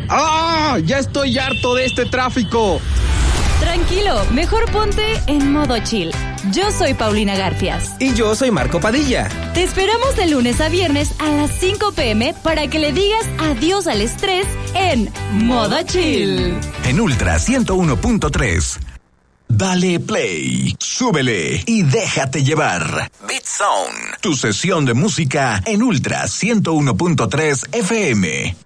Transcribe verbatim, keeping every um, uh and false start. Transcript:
¡Ah! ¡Ya estoy harto de este tráfico! Tranquilo, mejor ponte en modo chill. Yo soy Paulina Garfias. Y yo soy Marco Padilla. Te esperamos de lunes a viernes a las cinco pm para que le digas adiós al estrés en modo chill. En Ultra ciento uno punto tres. Dale play, súbele y déjate llevar. Beat Zone, tu sesión de música en Ultra ciento uno punto tres F M.